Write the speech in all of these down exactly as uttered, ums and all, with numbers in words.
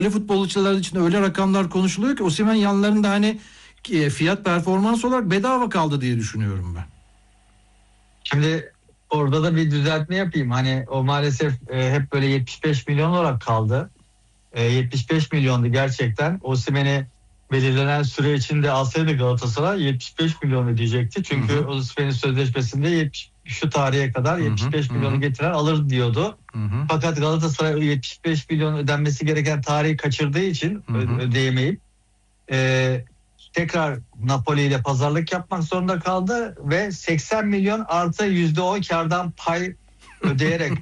futbolcular için öyle rakamlar konuşuluyor ki Osimhen yanlarında hani fiyat performans olarak bedava kaldı diye düşünüyorum ben. Şimdi orada da bir düzeltme yapayım. Hani o maalesef e, hep böyle yetmiş beş milyon olarak kaldı. E, yetmiş beş milyondu gerçekten. Osimhen'i belirlenen süre içinde alsaydı Galatasaray yetmiş beş milyon ödeyecekti. Çünkü Osimhen'in sözleşmesinde yetmiş şu tarihe kadar yetmiş beş hı hı, milyonu getiren alır diyordu. Hı hı. Fakat Galatasaray yetmiş beş milyon ödenmesi gereken tarihi kaçırdığı için hı hı. ödeyemeyip e, tekrar Napoli ile pazarlık yapmak zorunda kaldı ve seksen milyon artı yüzde on kardan pay ödeyerek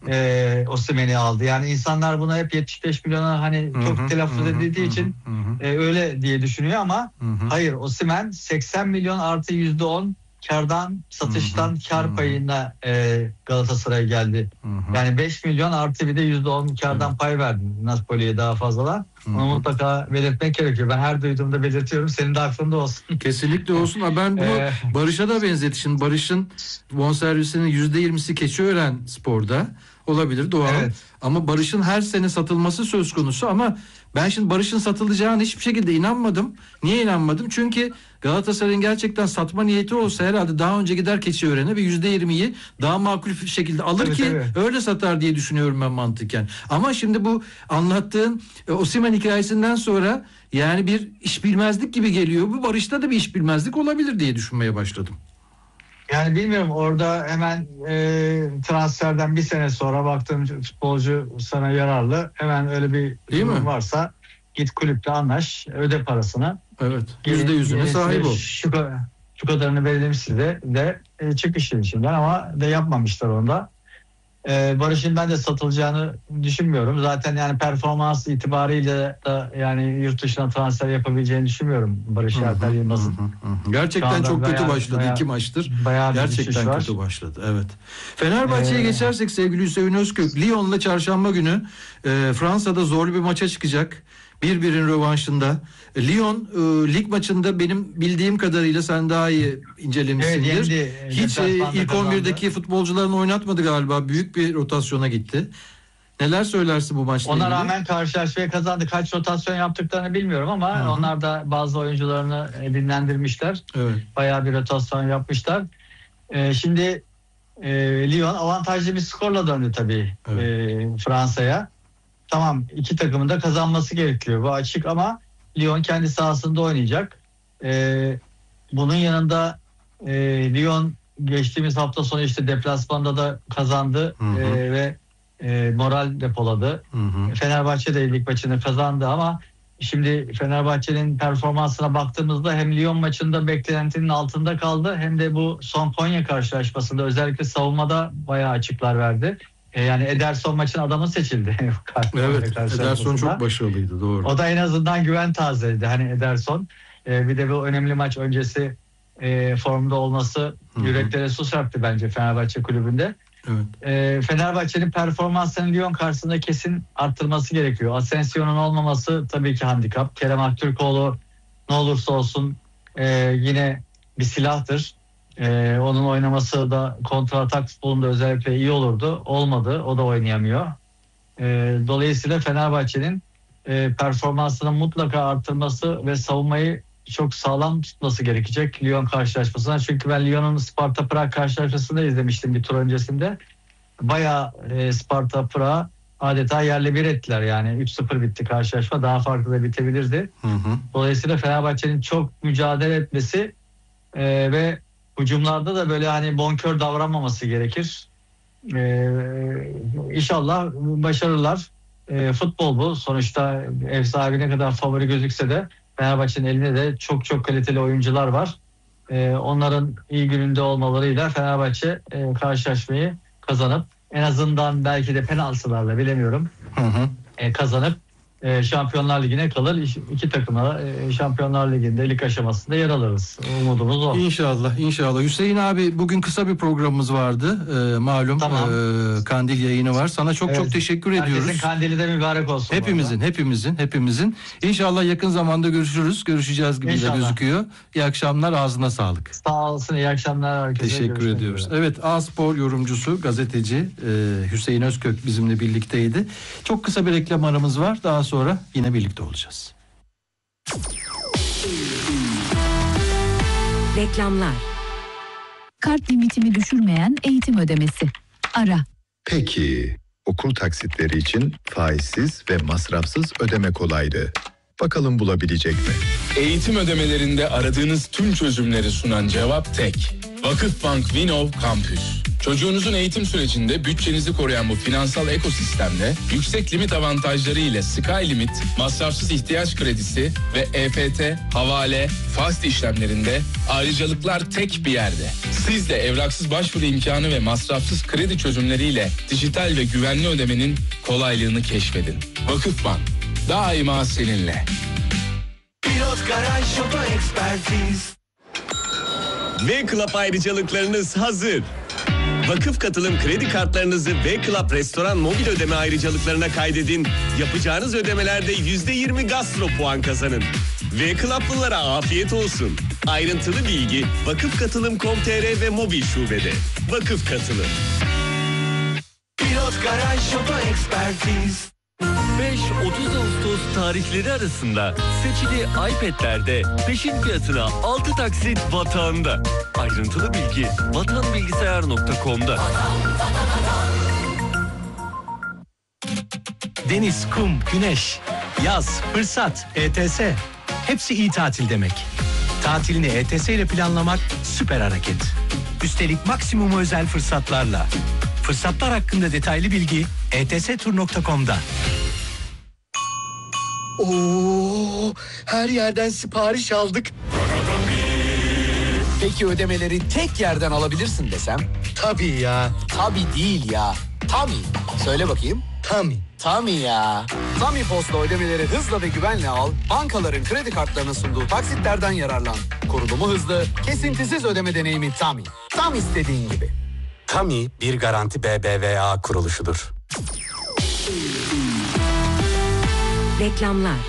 e, Osimhen'i aldı. Yani insanlar buna hep yetmiş beş milyona hani çok hı hı, telaffuz edildiği hı, için hı hı. E, öyle diye düşünüyor ama hı hı. hayır, Osimhen seksen milyon artı yüzde on kardan, satıştan hı hı. kar payına e, Galatasaray'a geldi. Hı hı. Yani beş milyon artı bir de yüzde on kardan evet. pay verdi Napoli'ye daha fazladan. Onu hı hı. mutlaka belirtmek gerekiyor. Ben her duyduğumda belirtiyorum. Senin de aklında olsun. Kesinlikle olsun. Ben bunu Barış'a da benzeti. Şimdi Barış'ın bonservisinin yüzde yirmisi Keçiören Spor'da olabilir, doğal. Evet. Ama Barış'ın her sene satılması söz konusu ama ben şimdi Barış'ın satılacağına hiçbir şekilde inanmadım. Niye inanmadım? Çünkü Galatasaray'ın gerçekten satma niyeti olsa herhalde daha önce gider Keçiören'e ve yüzde yirmiyi daha makul bir şekilde alır tabii, ki tabii. öyle satar diye düşünüyorum ben mantıken. Ama şimdi bu anlattığın e, Osimhen hikayesinden sonra yani bir işbilmezlik gibi geliyor. Bu Barış'ta da bir işbilmezlik olabilir diye düşünmeye başladım. Yani bilmiyorum, orada hemen e, transferden bir sene sonra baktığım futbolcu sana yararlı. Hemen öyle bir durum varsa git kulüple anlaş, öde parasını. Evet. Yüzde yüzüne sahip ol. Şu, şu kadarını belirlemişsin de, de e, çık işin içinden ama de yapmamışlar onda. E, Barış'ın ben de satılacağını düşünmüyorum. Zaten yani performans itibariyle da yani yurt dışına transfer yapabileceğini düşünmüyorum Barış Alper Yılmaz'ın. Gerçekten çok bayağı, kötü başladı bayağı, iki maçtır. Gerçekten kötü başladı. Evet. Fenerbahçe'ye ee... geçersek sevgili Hüseyin Özkök, Lyon'la çarşamba günü e, Fransa'da zorlu bir maça çıkacak. Bir birin rövanşında. Lyon e, lig maçında benim bildiğim kadarıyla sen daha iyi incelemişsindir. Evet, yendi. Hiç e, ilk on birdeki futbolcularını oynatmadı galiba. Büyük bir rotasyona gitti. Neler söylersin bu maçla Ona ilgili? rağmen karşılaşmaya kazandı. Kaç rotasyon yaptıklarını bilmiyorum ama Hı-hı. onlar da bazı oyuncularını dinlendirmişler. Evet. Bayağı bir rotasyon yapmışlar. Ee, şimdi e, Lyon avantajlı bir skorla döndü tabii evet. e, Fransa'ya. Tamam, iki takımın da kazanması gerekiyor. Bu açık ama Lyon kendi sahasında oynayacak. Ee, bunun yanında e, Lyon geçtiğimiz hafta sonu işte deplasmanda da kazandı e, ve e, moral depoladı. Hı hı. Fenerbahçe de lig maçını kazandı ama şimdi Fenerbahçe'nin performansına baktığımızda hem Lyon maçında beklentinin altında kaldı hem de bu son Konya karşılaşmasında özellikle savunmada bayağı açıklar verdi. Yani Ederson maçın adamı seçildi. Evet, Ederson çok başarılıydı, doğru. O da en azından güven tazeledi hani Ederson. Ee, bir de bu önemli maç öncesi e, formda olması Hı-hı. yüreklere su serpti bence Fenerbahçe kulübünde. Evet. Ee, Fenerbahçe'nin performansını Lyon karşısında kesin arttırması gerekiyor. Asensio'nun olmaması tabii ki handikap. Kerem Aktürkoğlu ne olursa olsun e, yine bir silahtır. Ee, onun oynaması da kontra atak futbolunda özellikle iyi olurdu. Olmadı. O da oynayamıyor. Ee, dolayısıyla Fenerbahçe'nin e, performansını mutlaka arttırması ve savunmayı çok sağlam tutması gerekecek Lyon karşılaşmasına. Çünkü ben Lyon'un Sparta Prag karşılaşmasını izlemiştim bir tur öncesinde. Bayağı e, Sparta Prag adeta yerle bir ettiler. Yani üç sıfır bitti karşılaşma. Daha farklı da bitebilirdi. Hı hı. Dolayısıyla Fenerbahçe'nin çok mücadele etmesi e, ve hücumlarda da böyle hani bonkör davranmaması gerekir. Ee, inşallah başarırlar. Ee, futbol bu. Sonuçta ev sahibi ne kadar favori gözükse de Fenerbahçe'nin elinde de çok çok kaliteli oyuncular var. Ee, onların iyi gününde olmalarıyla Fenerbahçe e, karşılaşmayı kazanıp en azından belki de penaltılarla bilemiyorum hı hı. E, kazanıp e, Şampiyonlar Ligi'ne kalır. İki takıma e, Şampiyonlar Ligi'nde lig aşamasında yer alırız. Umudumuz o. İnşallah, inşallah. Hüseyin abi, bugün kısa bir programımız vardı. Ee, malum tamam. e, Kandil yayını var. Sana çok evet. çok teşekkür Herkesin ediyoruz. Herkesin Kandili de mübarek olsun. Hepimizin, hepimizin, hepimizin. İnşallah yakın zamanda görüşürüz. Görüşeceğiz gibi İnşallah. de gözüküyor. İyi akşamlar, ağzına sağlık. Sağ olsun, iyi akşamlar herkese. Teşekkür ediyoruz. Üzere. Evet, A-Spor yorumcusu, gazeteci e, Hüseyin Özkök bizimle birlikteydi. Çok kısa bir reklam aramız var. Daha sonra yine birlikte olacağız. Reklamlar. Kart limitimi düşürmeyen eğitim ödemesi. Ara. Peki, okul taksitleri için faizsiz ve masrafsız ödeme kolaylığı. Bakalım bulabilecek mi? Eğitim ödemelerinde aradığınız tüm çözümleri sunan cevap tek. Vakıfbank Vinov Campus. Çocuğunuzun eğitim sürecinde bütçenizi koruyan bu finansal ekosistemde yüksek limit avantajları ile Sky Limit, masrafsız ihtiyaç kredisi ve E F T, havale, fast işlemlerinde ayrıcalıklar tek bir yerde. Siz de evraksız başvuru imkanı ve masrafsız kredi çözümleriyle dijital ve güvenli ödemenin kolaylığını keşfedin. Vakıfbank, daima seninle. Pilot Garaj Oto Ekspertiz. V-Club ayrıcalıklarınız hazır. Vakıf katılım kredi kartlarınızı V-Club restoran mobil ödeme ayrıcalıklarına kaydedin. Yapacağınız ödemelerde yüzde yirmi gastro puan kazanın. V-Club'lılara afiyet olsun. Ayrıntılı bilgi vakıf katılım nokta com nokta tr ve mobil şubede. Vakıf Katılım. Pilot Garaj Oto Ekspertiz. beş otuz Ağustos tarihleri arasında seçili iPad'lerde peşin fiyatına altı taksit Vatan'da. Ayrıntılı bilgi vatan bilgisayar nokta com'da. Deniz, kum, güneş, yaz, fırsat, E T S. Hepsi iyi tatil demek. Tatilini E T S ile planlamak süper hareket. Üstelik maksimum özel fırsatlarla. Fırsatlar hakkında detaylı bilgi e t s tur nokta com'da. Oo, her yerden sipariş aldık. Peki ödemeleri tek yerden alabilirsin desem? Tabii ya. Tabii değil ya. Tami. Söyle bakayım. Tami. Tami ya. Tami Post'la ödemeleri hızla ve güvenle al. Bankaların kredi kartlarına sunduğu taksitlerden yararlan. Kurulumu hızlı, kesintisiz ödeme deneyimi Tami. Tam istediğin gibi. Tami bir garanti B B V A kuruluşudur. Reklamlar.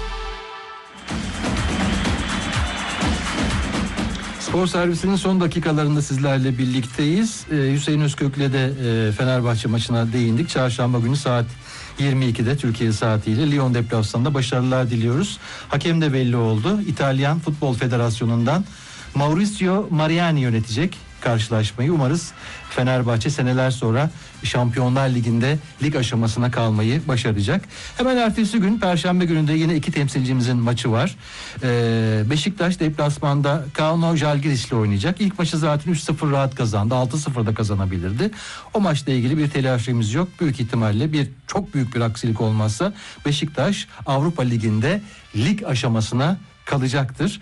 Spor servisinin son dakikalarında sizlerle birlikteyiz. Ee, Hüseyin Özkök'le de e, Fenerbahçe maçına değindik. Çarşamba günü saat yirmi ikide Türkiye saatiyle Lyon deplasmanında başarılar diliyoruz. Hakem de belli oldu. İtalyan Futbol Federasyonu'ndan Maurizio Mariani yönetecek karşılaşmayı. Umarız Fenerbahçe seneler sonra Şampiyonlar Ligi'nde lig aşamasına kalmayı başaracak. Hemen ertesi gün Perşembe gününde yine iki temsilcimizin maçı var. Ee, Beşiktaş deplasmanda Kauno Žalgiris'le oynayacak. İlk maçı zaten üç sıfır rahat kazandı. altı sıfır da kazanabilirdi. O maçla ilgili bir telaşımız yok. Büyük ihtimalle bir çok büyük bir aksilik olmazsa Beşiktaş Avrupa Ligi'nde lig aşamasına kalacaktır.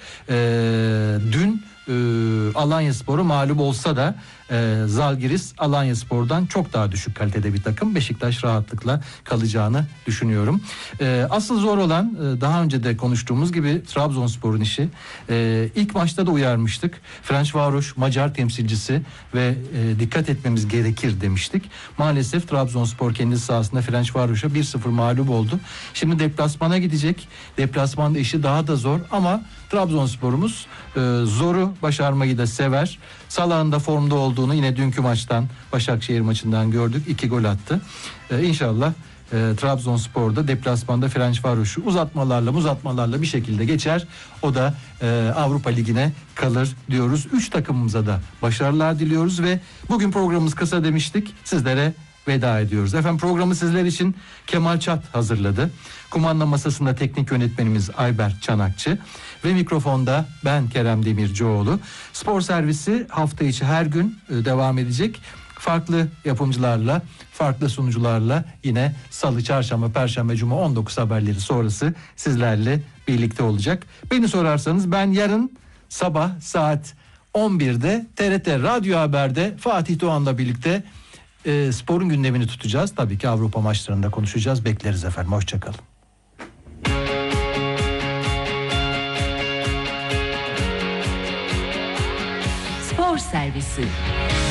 Ee, dün e, Alanyaspor'u mağlup olsa da e, Žalgiris Alanyaspor'dan çok daha düşük kalitede bir takım. Beşiktaş rahatlıkla kalacağını düşünüyorum. E, asıl zor olan e, daha önce de konuştuğumuz gibi Trabzonspor'un işi. E, ilk maçta da uyarmıştık. Ferencváros Macar temsilcisi ve e, dikkat etmemiz gerekir demiştik. Maalesef Trabzonspor kendi sahasında Ferencváros'a bir sıfır mağlup oldu. Şimdi deplasmana gidecek. Deplasmanda işi daha da zor ama Trabzonspor'umuz e, zoru başarmayı da sever. Salah'ın da formda olduğunu yine dünkü maçtan, Başakşehir maçından gördük. İki gol attı. E, İnşallah e, Trabzonspor'da deplasmanda Ferencváros'u uzatmalarla uzatmalarla bir şekilde geçer. O da e, Avrupa Ligi'ne kalır diyoruz. Üç takımımıza da başarılar diliyoruz ve bugün programımız kısa demiştik. Sizlere veda ediyoruz. Efendim programı sizler için Kemal Çat hazırladı. Kumanda masasında teknik yönetmenimiz Ayber Çanakçı ve mikrofonda ben Kerem Demircioğlu. Spor servisi hafta içi her gün devam edecek. Farklı yapımcılarla, farklı sunucularla yine Salı, Çarşamba, Perşembe, Cuma on dokuz haberleri sonrası sizlerle birlikte olacak. Beni sorarsanız ben yarın sabah saat on birde T R T Radyo Haber'de Fatih Doğan'la birlikte e, sporun gündemini tutacağız. Tabii ki Avrupa maçlarında konuşacağız. Bekleriz efendim. Hoşçakalın. Spor servisi.